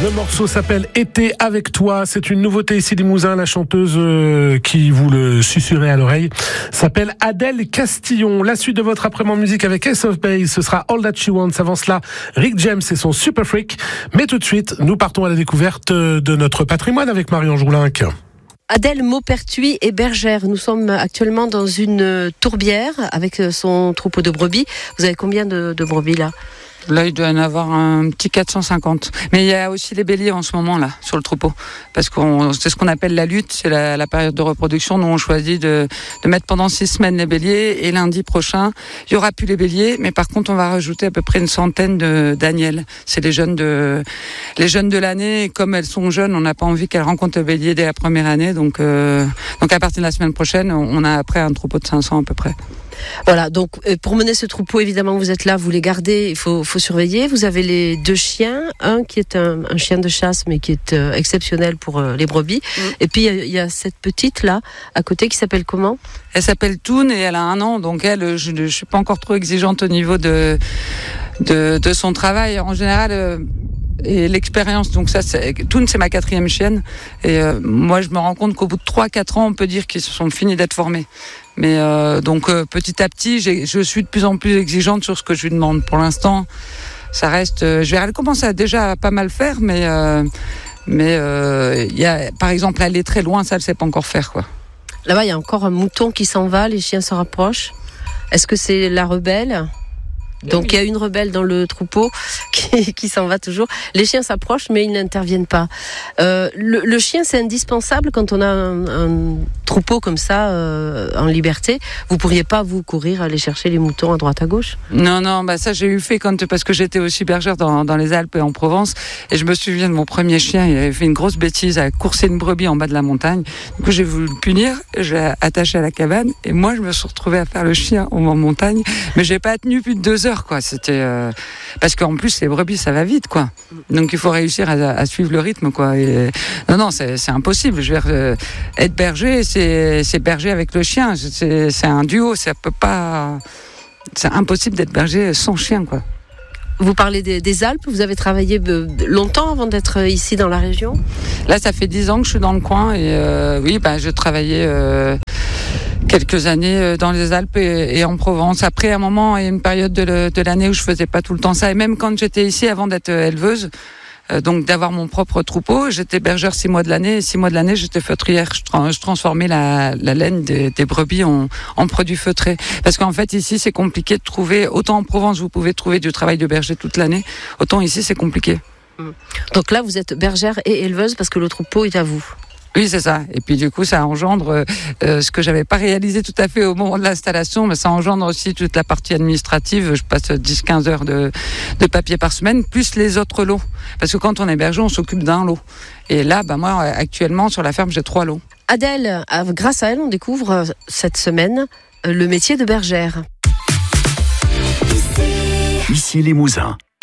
Le morceau s'appelle Été avec toi. C'est une nouveauté ici Limousin. La chanteuse qui vous le susurrait à l'oreille s'appelle Adèle Castillon. La suite de votre après-midi musique avec Ace of Base, ce sera All That She Wants. Avant cela, Rick James et son Super Freak. Mais tout de suite, nous partons à la découverte de notre patrimoine avec Marion Joulinck. Adèle Maupertuis est bergère. Nous sommes actuellement dans une tourbière avec son troupeau de brebis. Vous avez combien de brebis là ? Là, il doit y en avoir un petit 450. Mais il y a aussi les béliers en ce moment, là, sur le troupeau. Parce que c'est ce qu'on appelle la lutte, c'est la période de reproduction. Nous, on choisit de mettre pendant 6 semaines les béliers. Et lundi prochain, il y aura plus les béliers. Mais par contre, on va rajouter à peu près une centaine d'agnelles. C'est les jeunes de l'année. Et comme elles sont jeunes, on n'a pas envie qu'elles rencontrent le bélier dès la première année. Donc à partir de la semaine prochaine, on a après un troupeau de 500 à peu près. Voilà, donc pour mener ce troupeau, évidemment, vous êtes là, vous les gardez, il faut surveiller. Vous avez les 2 chiens, un qui est un chien de chasse, mais qui est exceptionnel pour les brebis. Et puis il y a cette petite là, à côté, qui s'appelle comment ? Elle s'appelle Toon et elle a 1 an, donc je suis pas encore trop exigeante au niveau de son travail. En général, et l'expérience, donc ça, Toon, c'est ma 4e chienne. Et moi, je me rends compte qu'au bout de 3-4 ans, on peut dire qu'ils se sont finis d'être formés. Mais donc petit à petit, je suis de plus en plus exigeante sur ce que je lui demande. Pour l'instant, ça reste. Je vais commencer à déjà pas mal faire, mais il y a, par exemple, aller très loin, ça, elle sait pas encore faire, quoi. Là-bas, il y a encore un mouton qui s'en va, les chiens se rapprochent. Est-ce que c'est la rebelle ? Donc il y a une rebelle dans le troupeau qui s'en va toujours. Les chiens s'approchent mais ils n'interviennent pas. Le chien, c'est indispensable quand on a un troupeau comme ça en liberté. Vous pourriez pas vous courir aller chercher les moutons à droite à gauche ? Non, ça j'ai eu fait parce que j'étais aussi bergère dans les Alpes et en Provence, et je me souviens de mon premier chien. Il avait fait une grosse bêtise à courser une brebis en bas de la montagne. Du coup j'ai voulu le punir, j'ai attaché à la cabane et moi je me suis retrouvée à faire le chien en montagne, mais j'ai pas tenu plus de 2 heures, quoi. C'était parce qu'en plus les brebis ça va vite, quoi. Donc il faut réussir à suivre le rythme, quoi. Et non, c'est impossible. Je veux dire, être berger, c'est berger avec le chien. C'est un duo. Ça peut pas. C'est impossible d'être berger sans chien, quoi. Vous parlez des Alpes. Vous avez travaillé longtemps avant d'être ici dans la région ? Là, ça fait 10 ans que je suis dans le coin et oui, je travaillais quelques années dans les Alpes et en Provence. Après, à un moment, il y a une période de l'année où je faisais pas tout le temps ça. Et même quand j'étais ici, avant d'être éleveuse, donc d'avoir mon propre troupeau, j'étais bergère 6 mois de l'année. Et 6 mois de l'année, j'étais feutrière. Je transformais la laine des brebis en produits feutrés. Parce qu'en fait, ici, c'est compliqué de trouver. Autant en Provence, vous pouvez trouver du travail de berger toute l'année. Autant ici, c'est compliqué. Donc là, vous êtes bergère et éleveuse parce que le troupeau est à vous. Oui, c'est ça. Et puis du coup, ça engendre ce que j'avais pas réalisé tout à fait au moment de l'installation, mais ça engendre aussi toute la partie administrative. Je passe 10-15 heures de papier par semaine, plus les autres lots. Parce que quand on est berger, on s'occupe d'un lot. Et là, moi, actuellement, sur la ferme, j'ai 3 lots. Adèle, grâce à elle, on découvre cette semaine le métier de bergère. Ici Limousin.